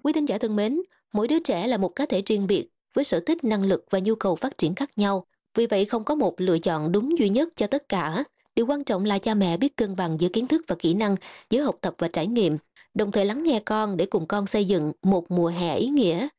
Quý thính giả thân mến, mỗi đứa trẻ là một cá thể riêng biệt với sở thích, năng lực và nhu cầu phát triển khác nhau. Vì vậy không có một lựa chọn đúng duy nhất cho tất cả. Điều quan trọng là cha mẹ biết cân bằng giữa kiến thức và kỹ năng, giữa học tập và trải nghiệm, đồng thời lắng nghe con để cùng con xây dựng một mùa hè ý nghĩa.